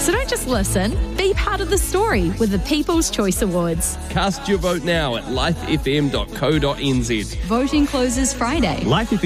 So don't just listen, be part of the story with the People's Choice Awards. Cast your vote now at lifefm.co.nz. Voting closes Friday.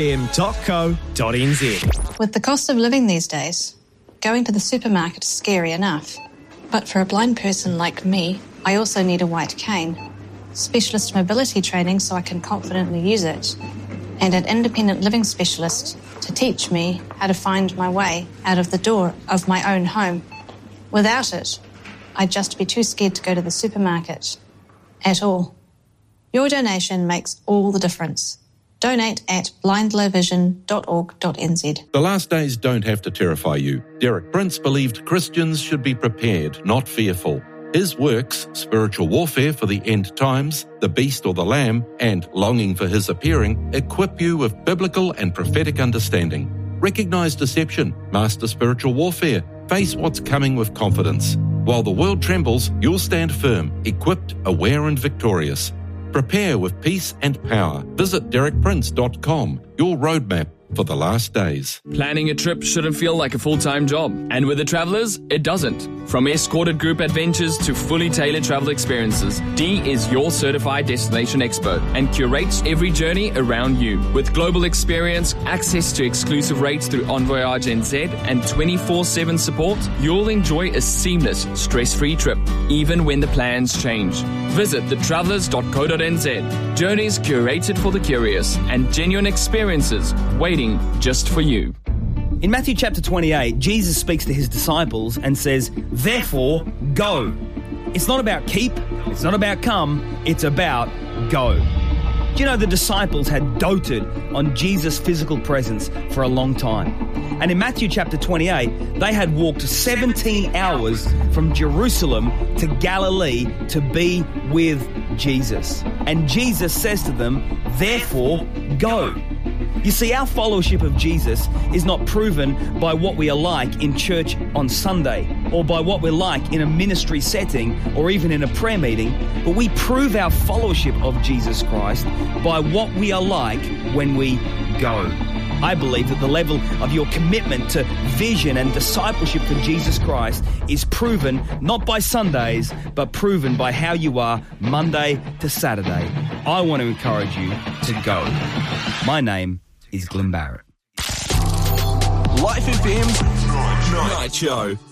lifefm.co.nz. With the cost of living these days, going to the supermarket is scary enough. But for a blind person like me, I also need a white cane, specialist mobility training so I can confidently use it, and an independent living specialist to teach me how to find my way out of the door of my own home. Without it, I'd just be too scared to go to the supermarket at all. Your donation makes all the difference. Donate at blindlowvision.org.nz. The last days don't have to terrify you. Derek Prince believed Christians should be prepared, not fearful. His works, Spiritual Warfare for the End Times, The Beast or the Lamb, and Longing for His Appearing, equip you with biblical and prophetic understanding. Recognize deception, master spiritual warfare, face what's coming with confidence. While the world trembles, you'll stand firm, equipped, aware and victorious. Prepare with peace and power. Visit derekprince.com, your roadmap for the last days. Planning a trip shouldn't feel like a full-time job. And with the Travellers, it doesn't. From escorted group adventures to fully tailored travel experiences, Dee is your certified destination expert and curates every journey around you. With global experience, access to exclusive rates through Envoyage NZ, and 24/7 support, you'll enjoy a seamless, stress-free trip, even when the plans change. Visit thetravellers.co.nz. Journeys curated for the curious and genuine experiences waiting just for you. In Matthew chapter 28, Jesus speaks to his disciples and says, "Therefore, go." It's not about keep, it's not about come, it's about go. Do you know the disciples had doted on Jesus' physical presence for a long time? And in Matthew chapter 28, they had walked 17 hours from Jerusalem to Galilee to be with Jesus. And Jesus says to them, "Therefore, go." You see, our followership of Jesus is not proven by what we are like in church on Sunday or by what we're like in a ministry setting or even in a prayer meeting, but we prove our followership of Jesus Christ by what we are like when we go. I believe that the level of your commitment to vision and discipleship for Jesus Christ is proven not by Sundays, but proven by how you are Monday to Saturday. I want to encourage you to go. My name is Glenn Barrett. Life FM Night Show.